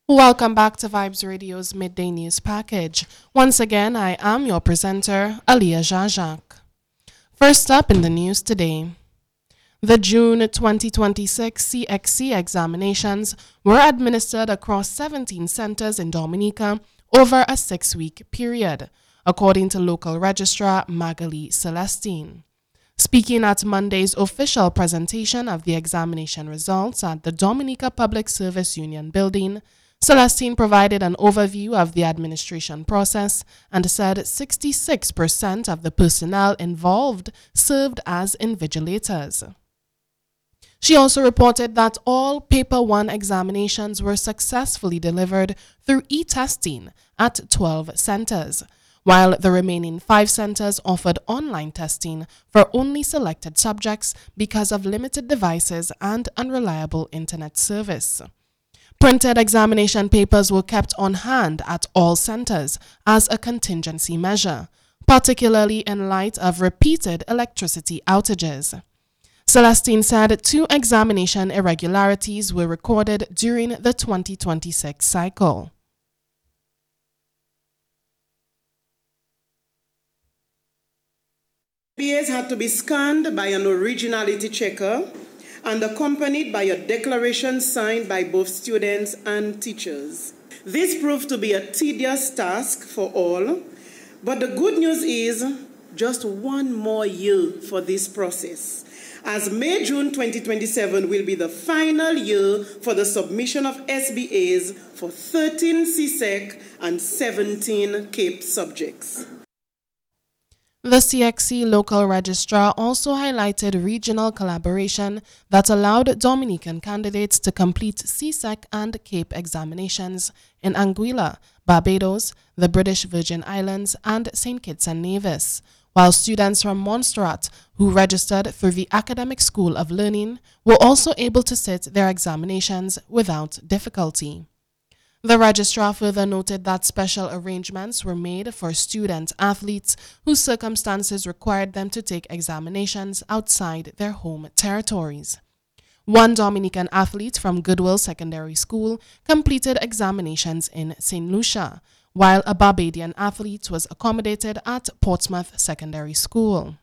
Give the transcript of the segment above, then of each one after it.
Welcome back to Vibes Radio's Midday News Package. Once again, I am your presenter, Aliyah Jajak. First up in the news today, the June 2026 CXC examinations were administered across 17 centers in Dominica over a 6-week period, according to local registrar Magali Celestine. Speaking at Monday's official presentation of the examination results at the Dominica Public Service Union building, Celestine provided an overview of the administration process and said 66% of the personnel involved served as invigilators. She also reported that all Paper 1 examinations were successfully delivered through e-testing at 12 centers, while the remaining 5 centers offered online testing for only selected subjects because of limited devices and unreliable internet service. Printed examination papers were kept on hand at all centers as a contingency measure, particularly in light of repeated electricity outages. Celestine said 2 examination irregularities were recorded during the 2026 cycle. BAs had to be scanned by an originality checker and accompanied by a declaration signed by both students and teachers. This proved to be a tedious task for all, but the good news is just one more year for this process, as May-June 2027 will be the final year for the submission of SBAs for 13 CSEC and 17 CAPE subjects. The CXC local registrar also highlighted regional collaboration that allowed Dominican candidates to complete CSEC and CAPE examinations in Anguilla, Barbados, the British Virgin Islands, and St. Kitts and Nevis, while students from Montserrat who registered through the Academic School of Learning were also able to sit their examinations without difficulty. The registrar further noted that special arrangements were made for student athletes whose circumstances required them to take examinations outside their home territories. One Dominican athlete from Goodwill Secondary School completed examinations in St. Lucia, while a Barbadian athlete was accommodated at Portsmouth Secondary School.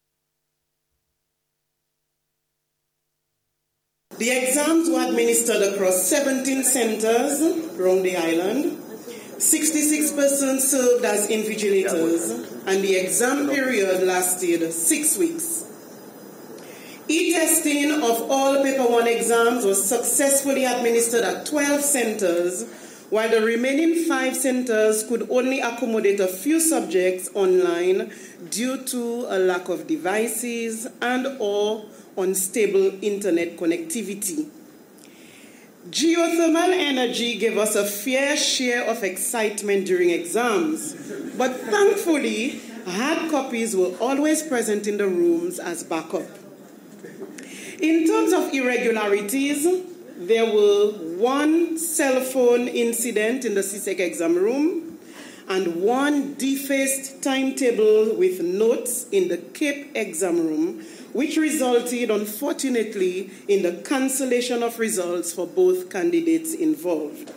The exams were administered across 17 centers around the island. 66 persons served as invigilators, and the exam period lasted 6 weeks. E-testing of all Paper 1 exams was successfully administered at 12 centers, while the remaining 5 centers could only accommodate a few subjects online due to a lack of devices and/or unstable internet connectivity. Geothermal energy gave us a fair share of excitement during exams, but thankfully, hard copies were always present in the rooms as backup. In terms of irregularities, there were 1 cell phone incident in the CSEC exam room and 1 defaced timetable with notes in the CAPE exam room, which resulted, unfortunately, in the cancellation of results for both candidates involved.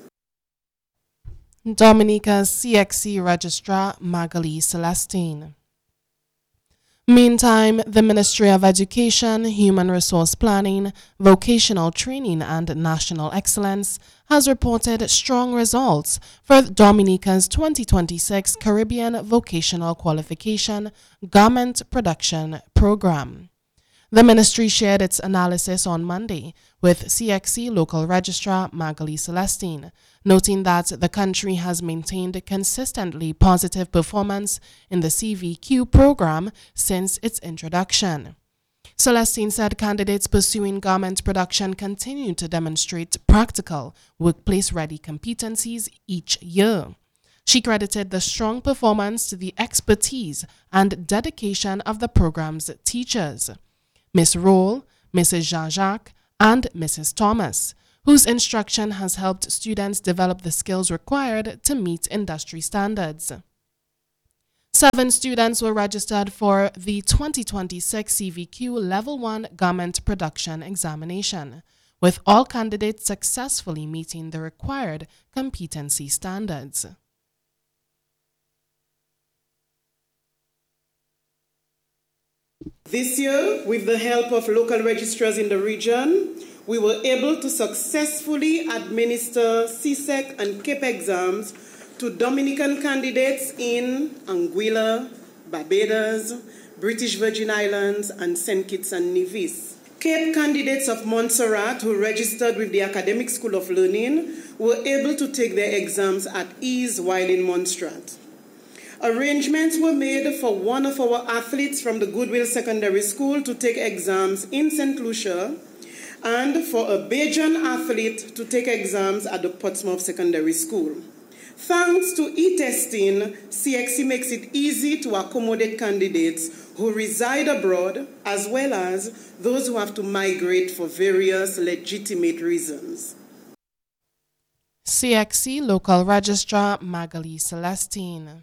Dominica's CXC registrar Magali Celestine. Meantime, the Ministry of Education, Human Resource Planning, Vocational Training and National Excellence has reported strong results for Dominica's 2026 Caribbean Vocational Qualification Garment Production Program. The ministry shared its analysis on Monday with CXC local registrar Magali Celestine, noting that the country has maintained consistently positive performance in the CVQ program since its introduction. Celestine said candidates pursuing garment production continue to demonstrate practical, workplace-ready competencies each year. She credited the strong performance to the expertise and dedication of the program's teachers, Ms. Roll, Mrs. Jean-Jacques, and Mrs. Thomas, whose instruction has helped students develop the skills required to meet industry standards. 7 students were registered for the 2026 CVQ Level 1 Garment Production Examination, with all candidates successfully meeting the required competency standards. This year, with the help of local registrars in the region, we were able to successfully administer CSEC and CAPE exams to Dominican candidates in Anguilla, Barbados, British Virgin Islands, and St. Kitts and Nevis. CAPE candidates of Montserrat who registered with the Academic School of Learning were able to take their exams at ease while in Montserrat. Arrangements were made for one of our athletes from the Goodwill Secondary School to take exams in St. Lucia and for a Bajan athlete to take exams at the Portsmouth Secondary School. Thanks to e-testing, CXC makes it easy to accommodate candidates who reside abroad as well as those who have to migrate for various legitimate reasons. CXC Local Registrar Magali Celestine.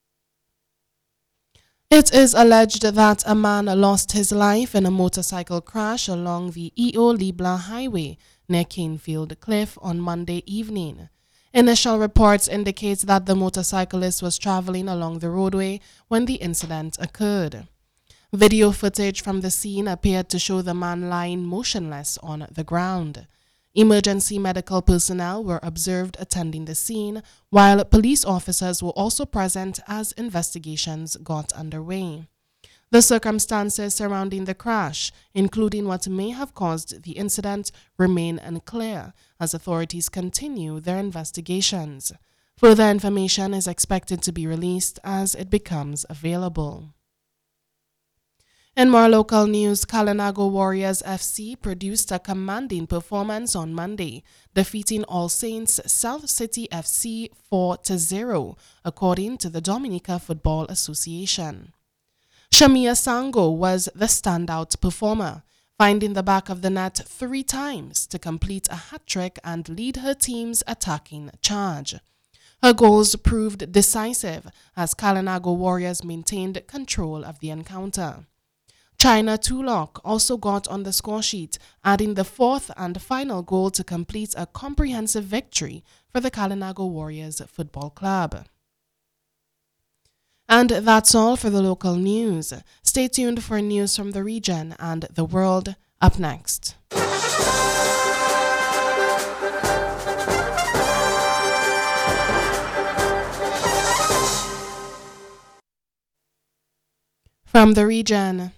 It is alleged that a man lost his life in a motorcycle crash along the E.O. Libla Highway near Canefield Cliff on Monday evening. Initial reports indicate that the motorcyclist was traveling along the roadway when the incident occurred. Video footage from the scene appeared to show the man lying motionless on the ground. Emergency medical personnel were observed attending the scene, while police officers were also present as investigations got underway. The circumstances surrounding the crash, including what may have caused the incident, remain unclear as authorities continue their investigations. Further information is expected to be released as it becomes available. In more local news, Kalinago Warriors FC produced a commanding performance on Monday, defeating All Saints South City FC 4-0, according to the Dominica Football Association. Shamia Sango was the standout performer, finding the back of the net 3 times to complete a hat-trick and lead her team's attacking charge. Her goals proved decisive as Kalinago Warriors maintained control of the encounter. China Tulok also got on the score sheet, adding the 4th and final goal to complete a comprehensive victory for the Kalinago Warriors Football Club. And that's all for the local news. Stay tuned for news from the region and the world up next. From the region.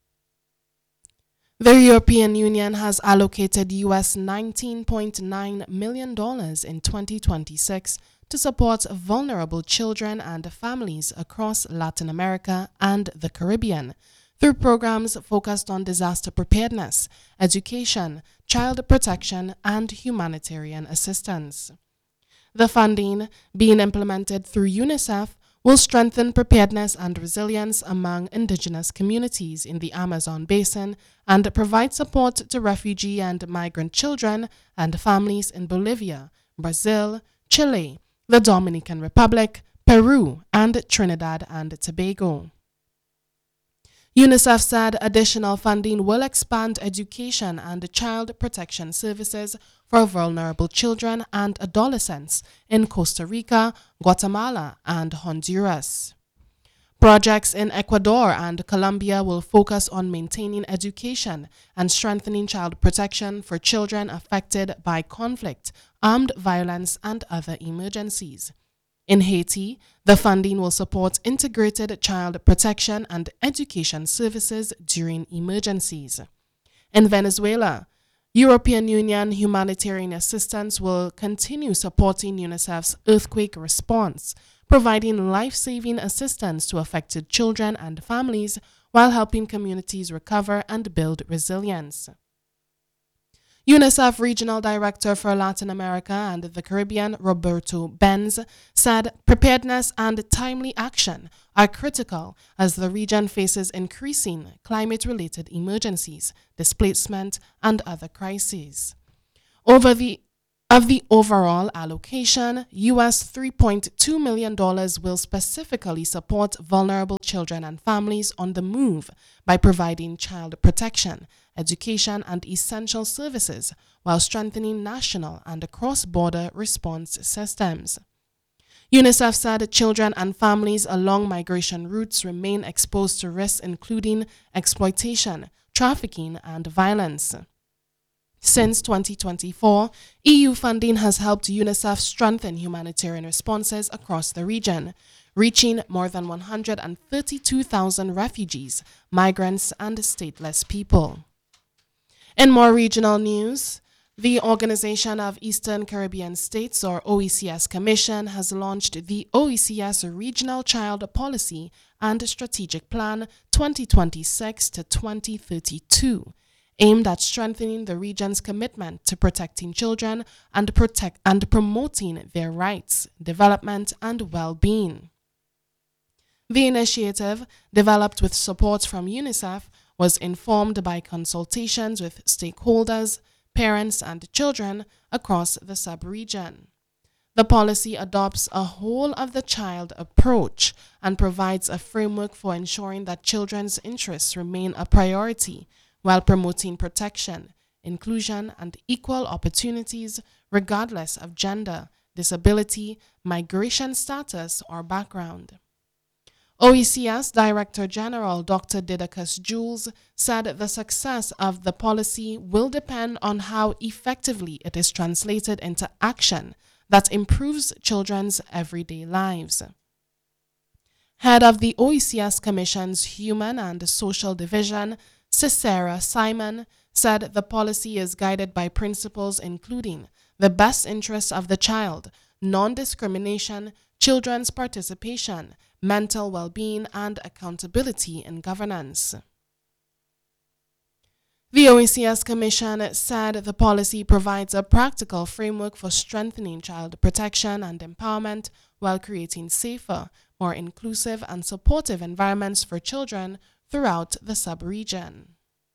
The European Union has allocated US $19.9 million in 2026 to support vulnerable children and families across Latin America and the Caribbean through programs focused on disaster preparedness, education, child protection, and humanitarian assistance. The funding, being implemented through UNICEF, will strengthen preparedness and resilience among indigenous communities in the Amazon basin and provide support to refugee and migrant children and families in Bolivia, Brazil, Chile, the Dominican Republic, Peru, and Trinidad and Tobago. UNICEF said additional funding will expand education and child protection services for vulnerable children and adolescents in Costa Rica, Guatemala, and Honduras. Projects in Ecuador and Colombia will focus on maintaining education and strengthening child protection for children affected by conflict, armed violence, and other emergencies. In Haiti, the funding will support integrated child protection and education services during emergencies. In Venezuela, European Union humanitarian assistance will continue supporting UNICEF's earthquake response, providing life-saving assistance to affected children and families while helping communities recover and build resilience. UNICEF Regional Director for Latin America and the Caribbean, Roberto Benz, said preparedness and timely action are critical as the region faces increasing climate-related emergencies, displacement, and other crises. Over the Of the overall allocation, US $3.2 million will specifically support vulnerable children and families on the move by providing child protection, education, and essential services while strengthening national and cross-border response systems. UNICEF said children and families along migration routes remain exposed to risks including exploitation, trafficking, and violence. Since 2024, EU funding has helped UNICEF strengthen humanitarian responses across the region, reaching more than 132,000 refugees, migrants, and stateless people. In more regional news, the Organization of Eastern Caribbean States, or OECS Commission, has launched the OECS Regional Child Policy and Strategic Plan 2026 to 2032, aimed at strengthening the region's commitment to protecting children and promoting their rights, development, and well-being. The initiative, developed with support from UNICEF, was informed by consultations with stakeholders, parents, and children across the sub-region. The policy adopts a whole-of-the-child approach and provides a framework for ensuring that children's interests remain a priority while promoting protection, inclusion, and equal opportunities regardless of gender, disability, migration status, or background. OECS Director General Dr. Didacus Jules said the success of the policy will depend on how effectively it is translated into action that improves children's everyday lives. Head of the OECS Commission's Human and Social Division, Cicera Simon, said the policy is guided by principles including the best interests of the child, non-discrimination, children's participation, mental well-being, and accountability in governance. The OECS Commission said the policy provides a practical framework for strengthening child protection and empowerment while creating safer, more inclusive, and supportive environments for children throughout the sub-region.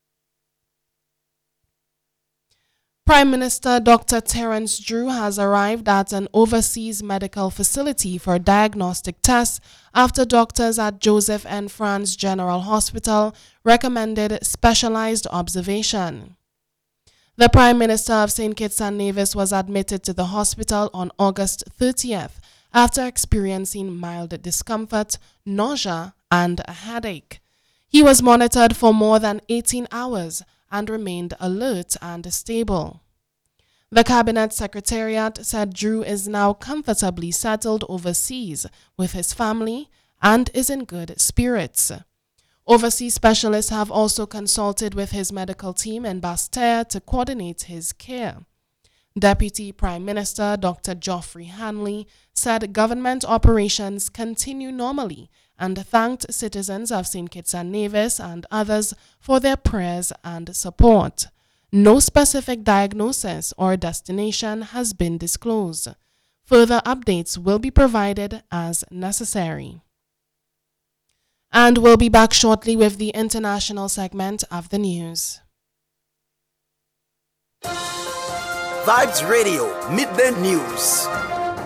Prime Minister Dr. Terence Drew has arrived at an overseas medical facility for diagnostic tests after doctors at Joseph N. Franz General Hospital recommended specialized observation. The Prime Minister of St. Kitts and Nevis was admitted to the hospital on August 30th after experiencing mild discomfort, nausea, and a headache. He was monitored for more than 18 hours and remained alert and stable. The Cabinet Secretariat said Drew is now comfortably settled overseas with his family and is in good spirits. Overseas specialists have also consulted with his medical team in Basseterre to coordinate his care. Deputy Prime Minister Dr. Geoffrey Hanley said government operations continue normally and thanked citizens of St. Kitts and Nevis and others for their prayers and support. No specific diagnosis or destination has been disclosed. Further updates will be provided as necessary. And we'll be back shortly with the international segment of the news. Vibes Radio, Midday News.